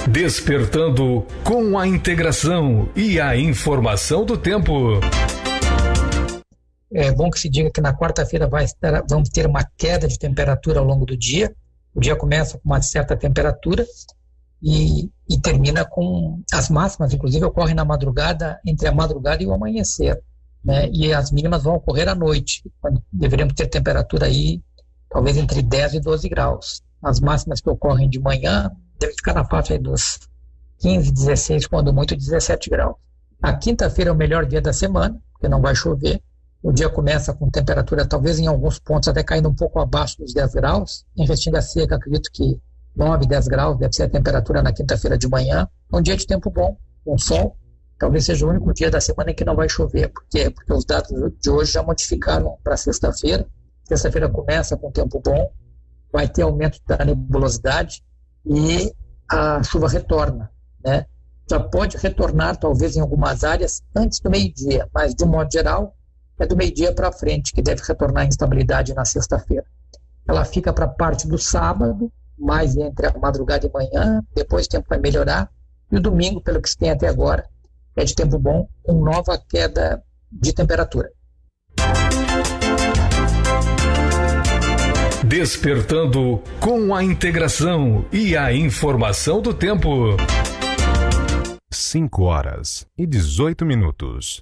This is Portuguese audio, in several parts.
Despertando com a integração e a informação do tempo. É bom que se diga que na quarta-feira vamos ter uma queda de temperatura ao longo do dia. O dia começa com uma certa temperatura e termina com as máximas, inclusive ocorrem na madrugada, entre a madrugada e o amanhecer, né? E as mínimas vão ocorrer à noite, quando deveremos ter temperatura aí talvez entre 10 e 12 graus. As máximas que ocorrem de manhã devem ficar na faixa aí dos 15, 16, quando muito 17 graus. A quinta-feira é o melhor dia da semana, porque não vai chover. O dia começa com temperatura, talvez em alguns pontos até caindo um pouco abaixo dos 10 graus. Em Restinga Seca, acredito que 9, 10 graus deve ser a temperatura na quinta-feira de manhã. É um dia de tempo bom, com sol. Talvez seja o único dia da semana em que não vai chover. Por quê? Porque os dados de hoje já modificaram para sexta-feira. Sexta-feira começa com tempo bom, vai ter aumento da nebulosidade e a chuva retorna, né? Já pode retornar, talvez, em algumas áreas antes do meio-dia, mas, de um modo geral, é do meio-dia para frente que deve retornar a instabilidade na sexta-feira. Ela fica para a parte do sábado, mais entre a madrugada e manhã, depois o tempo vai melhorar, e o domingo, pelo que se tem até agora, é de tempo bom, com nova queda de temperatura. Despertando com a integração e a informação do tempo. 5h18.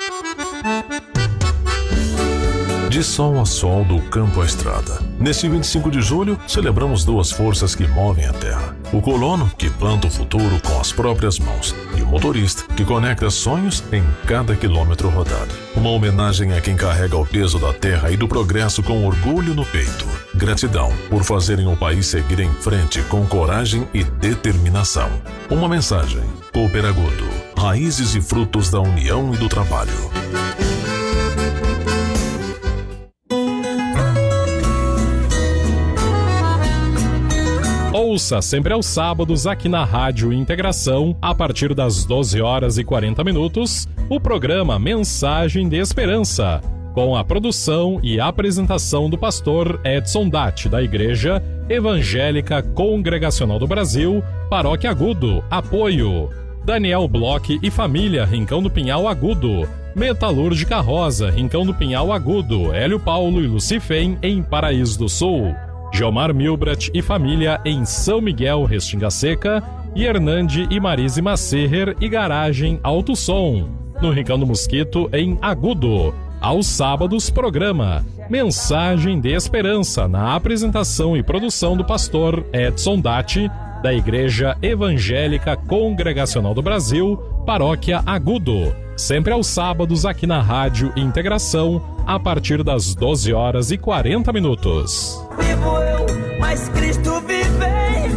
De sol a sol, do campo à estrada. Neste 25 de julho, celebramos duas forças que movem a terra. O colono, que planta o futuro com as próprias mãos, e o motorista, que conecta sonhos em cada quilômetro rodado. Uma homenagem a quem carrega o peso da terra e do progresso com orgulho no peito. Gratidão por fazerem o país seguir em frente com coragem e determinação. Uma mensagem. Cooper Agudo. Raízes e frutos da união e do trabalho. Ouça sempre aos sábados aqui na Rádio Integração, a partir das 12h40, o programa Mensagem de Esperança, com a produção e apresentação do pastor Edson Datti, da Igreja Evangélica Congregacional do Brasil, Paróquia Agudo, Apoio. Daniel Bloch e família, Rincão do Pinhal Agudo. Metalúrgica Rosa, Rincão do Pinhal Agudo, Hélio Paulo e Lucifem, em Paraíso do Sul. Geomar Milbrat e família em São Miguel, Restinga Seca, e Hernande e Marise Macerrer e Garagem Alto Som, no Rincão do Mosquito, em Agudo. Aos sábados, programa Mensagem de Esperança, na apresentação e produção do pastor Edson Datti, da Igreja Evangélica Congregacional do Brasil, Paróquia Agudo. Sempre aos sábados aqui na Rádio Integração, a partir das 12h40. Vivo eu, mas Cristo vive em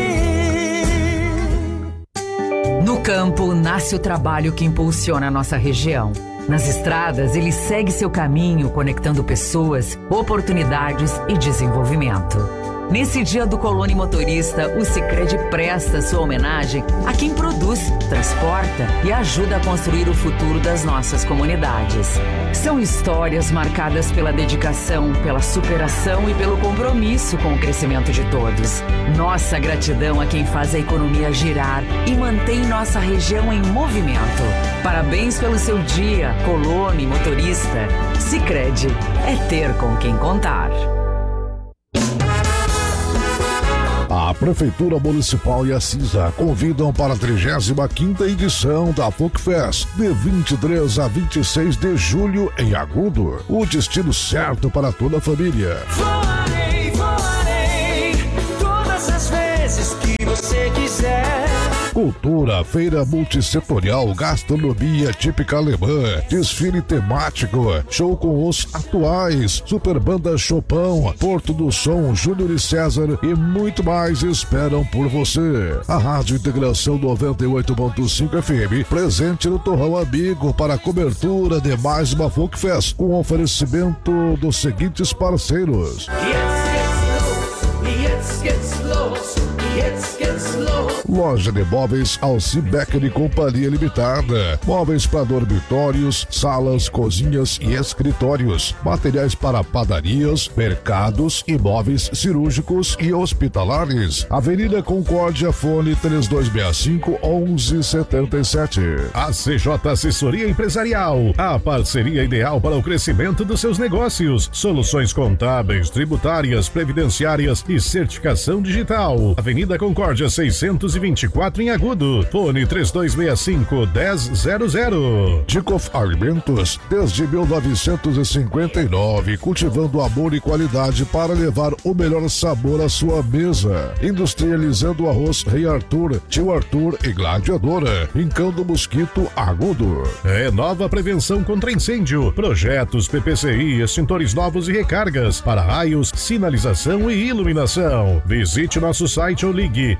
mim. No campo nasce o trabalho que impulsiona a nossa região. Nas estradas, ele segue seu caminho, conectando pessoas, oportunidades e desenvolvimento. Nesse dia do colono e motorista, o Sicredi presta sua homenagem a quem produz, transporta e ajuda a construir o futuro das nossas comunidades. São histórias marcadas pela dedicação, pela superação e pelo compromisso com o crescimento de todos. Nossa gratidão a quem faz a economia girar e mantém nossa região em movimento. Parabéns pelo seu dia, colono e motorista. Sicredi é ter com quem contar. A Prefeitura Municipal e a CISA convidam para a 35ª edição da FolkFest, de 23 a 26 de julho em Agudo. O destino certo para toda a família. Voarei todas as vezes que você quiser. Cultura, feira multissetorial, gastronomia típica alemã, desfile temático, show com os atuais, super banda Chopin, Porto do Som, Júnior e César e muito mais esperam por você. A Rádio Integração 98.5 FM, presente no Torrão Amigo para a cobertura de mais uma FolkFest, com oferecimento dos seguintes parceiros. Loja de móveis Alci Becker e Companhia Limitada. Móveis para dormitórios, salas, cozinhas e escritórios. Materiais para padarias, mercados e móveis cirúrgicos e hospitalares. Avenida Concórdia, fone 3265-1177. A CJ Assessoria Empresarial, a parceria ideal para o crescimento dos seus negócios. Soluções contábeis, tributárias, previdenciárias e certificação digital. Avenida Concórdia 624 em Agudo. Fone 3265-1000. Dicof Alimentos, desde 1959, cultivando amor e qualidade para levar o melhor sabor à sua mesa. Industrializando arroz Rei Arthur, Tio Arthur e Gladiadora. Hincando Mosquito Agudo. Nova prevenção contra incêndio. Projetos PPCI, extintores novos e recargas para raios, sinalização e iluminação. Visite nosso site ou ligue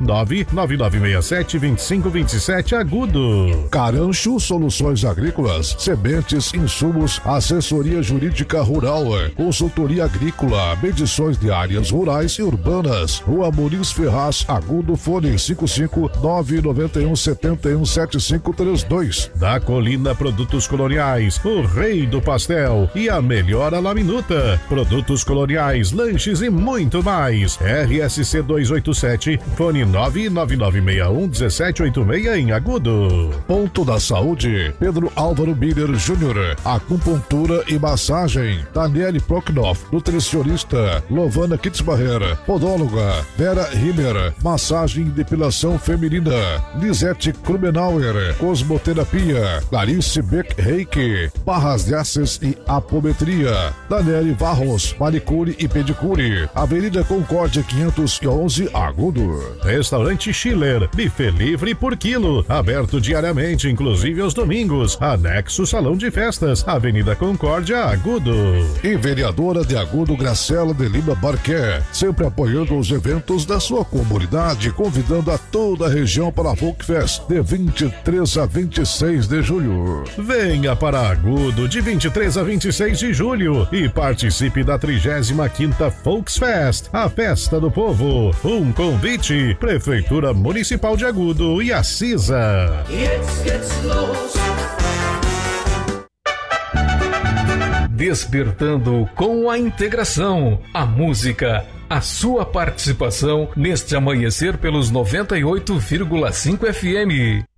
99967-2527 Agudo. Carancho Soluções Agrícolas, sementes, insumos, assessoria jurídica rural, consultoria agrícola, medições de áreas rurais e urbanas. Rua Muniz Ferraz, Agudo, fone 55991717532. Da Colina Produtos Coloniais, o rei do pastel e a melhor à la minuta. Produtos coloniais, lanches e muito mais. RSC 287, fone 99961-1786 em Agudo. Ponto da Saúde, Pedro Álvaro Miller Júnior, acupuntura e massagem. Daniele Proknoff, nutricionista. Lovana Kitzbacher, podóloga. Vera Hiller, massagem e depilação feminina. Lisete Krumenauer, cosmoterapia. Clarice Beck Reiki, barras de aças e apometria. Daniele Varros, manicure e pedicure. Avenida Concórdia 511, Agudo. Restaurante Schiller, buffet livre por quilo, aberto diariamente, inclusive aos domingos. Anexo Salão de Festas, Avenida Concórdia, Agudo. E vereadora de Agudo, Graciela de Lima Barquer, sempre apoiando os eventos da sua comunidade, convidando a toda a região para a Folkfest de 23 a 26 de julho. Venha para Agudo de 23 a 26 de julho e participe da 35ª Folksfest, a festa do povo. Um convite, Prefeitura Municipal de Agudo e a CISA. Despertando com a integração, a música, a sua participação neste amanhecer pelos 98,5 FM.